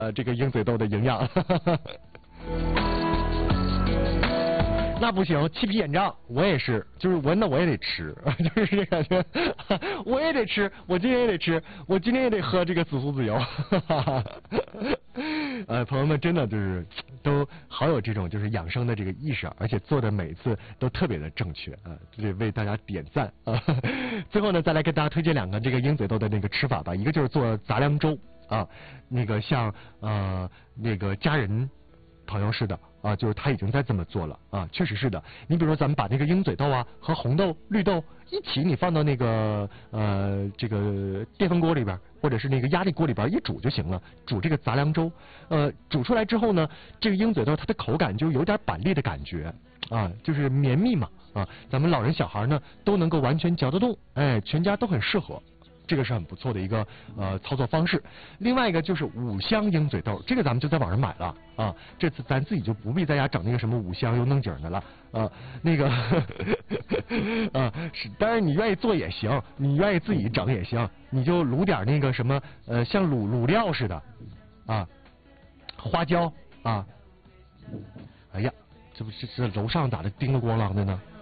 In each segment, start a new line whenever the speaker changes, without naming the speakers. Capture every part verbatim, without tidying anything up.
呃这个鹰嘴豆的营养。那不行，气皮眼胀，我也是，就是闻的我也得吃，就是这感觉，我也得吃，我今天也得吃，我今天也得喝这个紫苏籽油。呃，朋友们真的就是都好有这种就是养生的这个意识，而且做的每次都特别的正确啊，这、呃、为大家点赞啊。最后呢，再来给大家推荐两个这个鹰嘴豆的那个吃法吧，一个就是做杂粮粥啊，那个像呃那个家人朋友似的。啊，就是他已经在这么做了啊，确实是的。你比如说，咱们把那个鹰嘴豆啊和红豆、绿豆一起，你放到那个呃这个电饭锅里边，或者是那个压力锅里边一煮就行了。煮这个杂粮粥，呃，煮出来之后呢，这个鹰嘴豆它的口感就有点板栗的感觉啊，就是绵密嘛啊，咱们老人小孩呢都能够完全嚼得动，哎，全家都很适合。这个是很不错的一个呃操作方式。另外一个就是五香鹰嘴豆，这个咱们就在网上买了啊。这次咱自己就不必在家整那个什么五香又弄景的了啊。那个啊，是，当然你愿意做也行，你愿意自己整也行，你就卤点那个什么呃像卤卤料似的啊，花椒啊。哎呀，这不是这楼上咋的叮了咣啷的呢？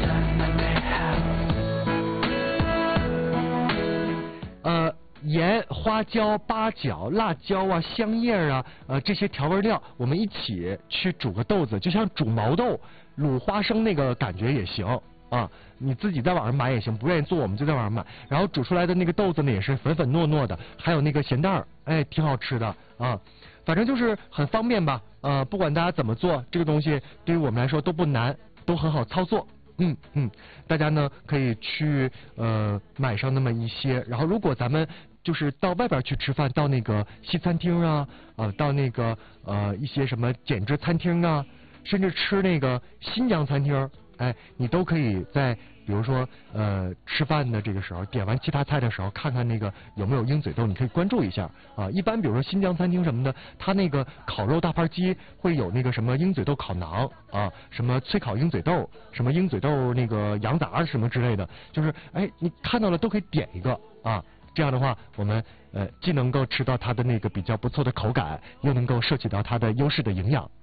呃，盐、花椒、八角、辣椒啊、香叶啊，呃，这些调味料，我们一起去煮个豆子，就像煮毛豆、卤花生那个感觉也行啊。你自己在网上买也行，不愿意做我们就在网上买。然后煮出来的那个豆子呢，也是粉粉糯糯的，还有那个咸蛋儿，哎，挺好吃的啊。反正就是很方便吧，呃，不管大家怎么做，这个东西对于我们来说都不难，都很好操作。嗯嗯，大家呢可以去呃买上那么一些，然后如果咱们就是到外边去吃饭，到那个西餐厅啊，啊、呃，到那个呃一些什么简制餐厅啊，甚至吃那个新疆餐厅，哎，你都可以在比如说呃吃饭的这个时候，点完其他菜的时候，看看那个有没有鹰嘴豆，你可以关注一下啊。一般比如说新疆餐厅什么的，它那个烤肉大盘鸡会有那个什么鹰嘴豆烤馕啊，什么脆烤鹰嘴豆，什么鹰嘴豆那个羊杂什么之类的，就是哎你看到了都可以点一个啊。这样的话，我们呃既能够吃到它的那个比较不错的口感，又能够摄取到它的优势的营养。